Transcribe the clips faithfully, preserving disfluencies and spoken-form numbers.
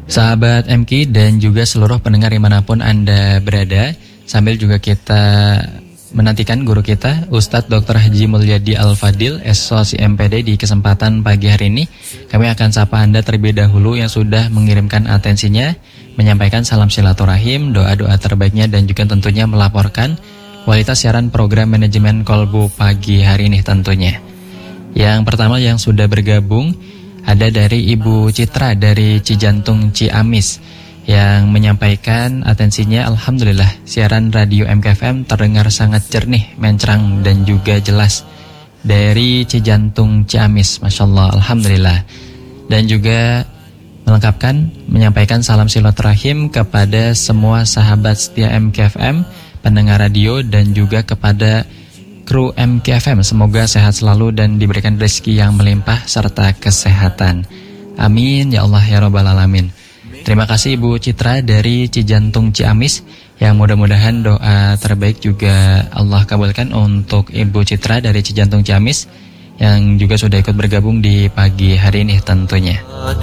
Sahabat M K dan juga seluruh pendengar dimanapun Anda berada, sambil juga kita menantikan guru kita Ustadz Doktor Haji Mulyadi Al-Fadil S O S I M P D di kesempatan pagi hari ini. Kami akan sapa Anda terlebih dahulu yang sudah mengirimkan atensinya, menyampaikan salam silaturahim, doa-doa terbaiknya dan juga tentunya melaporkan kualitas siaran program manajemen Kolbu pagi hari ini tentunya. Yang pertama yang sudah bergabung ada dari Ibu Citra dari Cijantung Ciamis yang menyampaikan atensinya, alhamdulillah siaran radio M K F M terdengar sangat jernih, mencerang dan juga jelas dari Cijantung Ciamis, Masya Allah, alhamdulillah. Dan juga melengkapkan menyampaikan salam silaturahim kepada semua sahabat setia M K F M, pendengar radio dan juga kepada kru M K F M, semoga sehat selalu dan diberikan rezeki yang melimpah serta kesehatan. Amin ya Allah ya Rabbal Alamin. Terima kasih Ibu Citra dari Cijantung Ciamis, yang mudah-mudahan doa terbaik juga Allah kabulkan untuk Ibu Citra dari Cijantung Ciamis yang juga sudah ikut bergabung di pagi hari ini tentunya.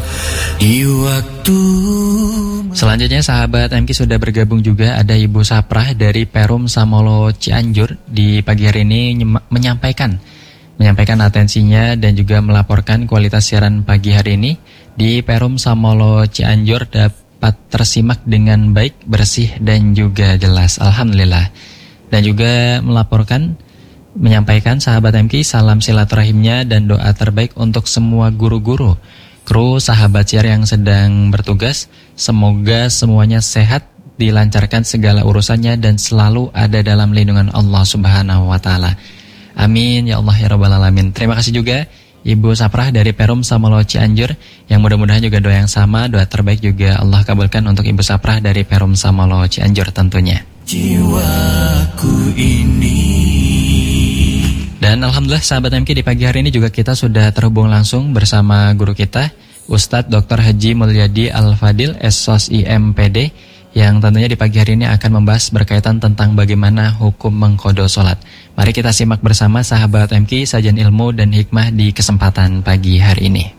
Selanjutnya sahabat M K sudah bergabung juga ada Ibu Saprah dari Perum Samolo Cianjur di pagi hari ini menyampaikan menyampaikan atensinya dan juga melaporkan kualitas siaran pagi hari ini di Perum Samolo Cianjur dapat tersimak dengan baik, bersih dan juga jelas, alhamdulillah. Dan juga melaporkan menyampaikan sahabat M K salam silaturahimnya dan doa terbaik untuk semua guru-guru, kru sahabat siar yang sedang bertugas. Semoga semuanya sehat, dilancarkan segala urusannya dan selalu ada dalam lindungan Allah Subhanahu wa taala. Amin ya Allah ya Rabbal Alamin. Terima kasih juga Ibu Saprah dari Perum Samolo Cianjur, yang mudah-mudahan juga doa yang sama, doa terbaik juga Allah kabulkan untuk Ibu Saprah dari Perum Samolo Cianjur tentunya. Jiwaku ini. Dan alhamdulillah sahabat M K di pagi hari ini juga kita sudah terhubung langsung bersama guru kita Ustadz Doktor Haji Mulyadi Al-Fadil S O S I M P D, yang tentunya di pagi hari ini akan membahas berkaitan tentang bagaimana hukum mengqadha salat. Mari kita simak bersama sahabat M K sajian ilmu dan hikmah di kesempatan pagi hari ini.